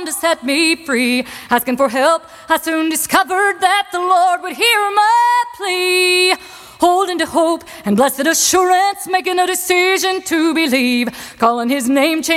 to set me free. Asking for help, I soon discovered that the Lord would hear my plea. Holding to hope and blessed assurance, making a decision to believe, calling his name,